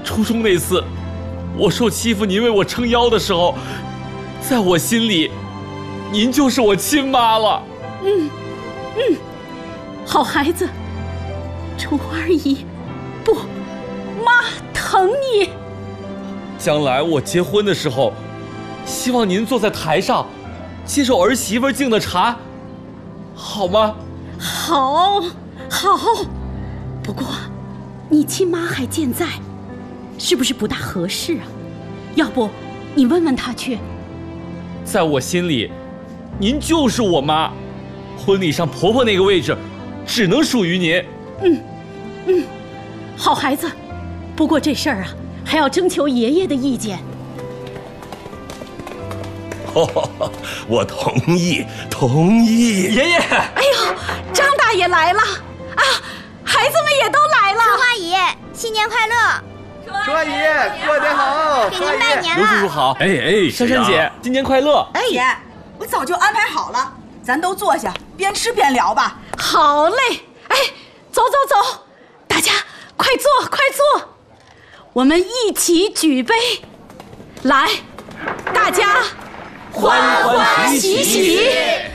初中那次，我受欺负，您为我撑腰的时候，在我心里，您就是我亲妈了。 好孩子，楚二姨，不，妈疼你。 将来我结婚的时候，希望您坐在台上，接受儿媳妇敬的茶，好吗？ 好，不过，你亲妈还健在，是不是不大合适啊？要不，你问问她去。 在我心里，您就是我妈，婚礼上婆婆那个位置，只能属于您。 好孩子，不过这事儿啊，还要征求爷爷的意见。 我同意。 爷爷， 哎呦，张大爷来了啊！孩子们也都来了。 楚阿姨，新年快乐！ 楚阿姨过得好， 给您拜年刘叔叔了。 好。 哎， 珊珊姐，新年快乐！ 哎，姐，我早就安排好了，咱都坐下，边吃边聊吧。 好嘞，哎，走，大家快坐，我们一起举杯，来，大家欢欢喜喜。